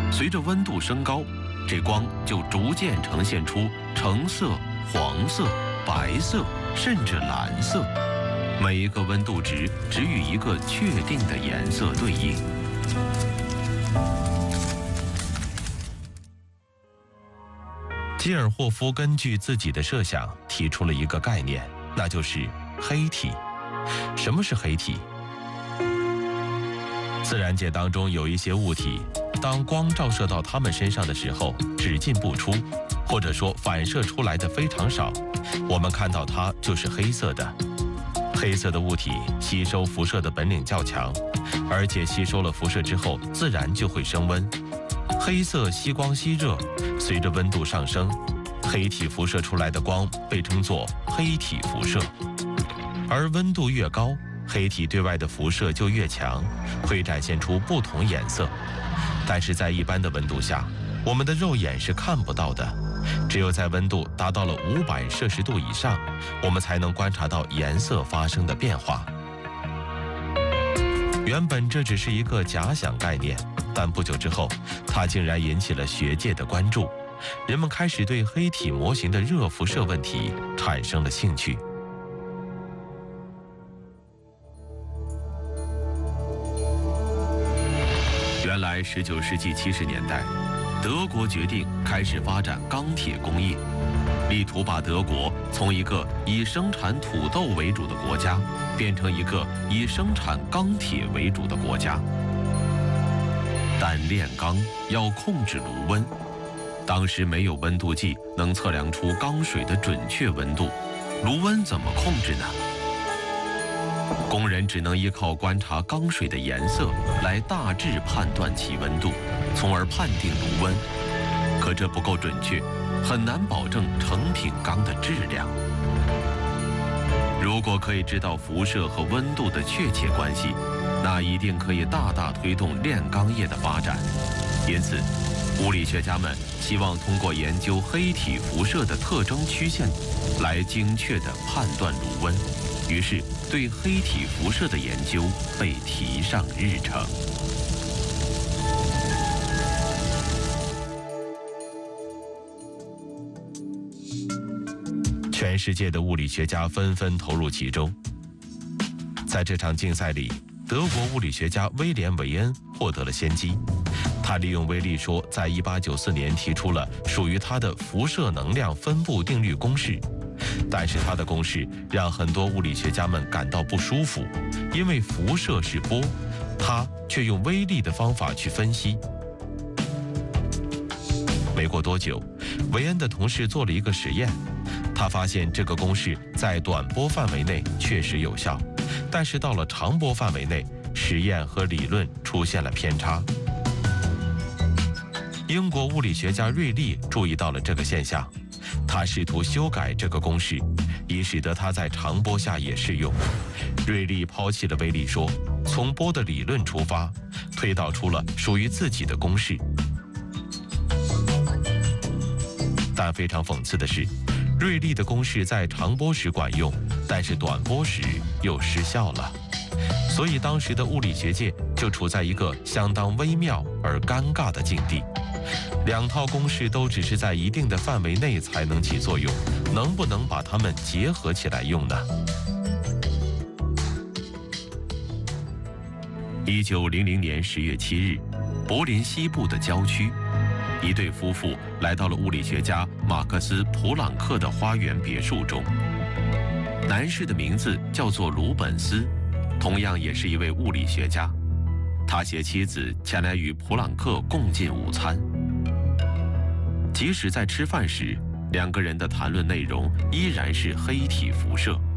随着温度升高，这光就逐渐呈现出橙色、黄色、白色，甚至蓝色。每一个温度值只与一个确定的颜色对应。基尔霍夫根据自己的设想提出了一个概念，那就是黑体。什么是黑体？自然界当中有一些物体，当光照射到它们身上的时候，只进不出，或者说反射出来的非常少，我们看到它就是黑色的。黑色的物体吸收辐射的本领较强，而且吸收了辐射之后，自然就会升温。黑色吸光吸热，随着温度上升，黑体辐射出来的光被称作黑体辐射。而温度越高，黑体对外的辐射就越强，会展现出不同颜色。但是在一般的温度下，我们的肉眼是看不到的，只有在温度达到了500摄氏度以上，我们才能观察到颜色发生的变化。原本这只是一个假想概念，但不久之后，它竟然引起了学界的关注，人们开始对黑体模型的热辐射问题产生了兴趣。原来19世纪70年代，德国决定开始发展钢铁工业，力图把德国从一个以生产土豆为主的国家，变成一个以生产钢铁为主的国家。但炼钢要控制炉温，当时没有温度计能测量出钢水的准确温度，炉温怎么控制呢？工人只能依靠观察钢水的颜色来大致判断其温度，从而判定炉温。可这不够准确，很难保证成品钢的质量。如果可以知道辐射和温度的确切关系，那一定可以大大推动炼钢业的发展。因此，物理学家们希望通过研究黑体辐射的特征曲线，来精确地判断炉温。于是，对黑体辐射的研究被提上日程。全世界的物理学家纷纷投入其中。在这场竞赛里，德国物理学家威廉·韦恩获得了先机。他利用微粒说在1894年提出了属于他的辐射能量分布定律公式。但是他的公式让很多物理学家们感到不舒服，因为辐射是波，他却用微粒的方法去分析。没过多久，韦恩的同事做了一个实验，他发现这个公式在短波范围内确实有效，但是到了长波范围内，实验和理论出现了偏差。英国物理学家瑞利注意到了这个现象，他试图修改这个公式，以使得它在长波下也适用。瑞利抛弃了微粒说，从波的理论出发，推导出了属于自己的公式。但非常讽刺的是，瑞利的公式在长波时管用，但是短波时又失效了。所以当时的物理学界就处在一个相当微妙而尴尬的境地。两套公式都只是在一定的范围内才能起作用，能不能把它们结合起来用呢？1900年10月7日，柏林西部的郊区，一对夫妇来到了物理学家马克思·普朗克的花园别墅中。男士的名字叫做鲁本斯，同样也是一位物理学家。他携妻子前来与普朗克共进午餐。即使在吃饭时，两个人的谈论内容依然是黑体辐射。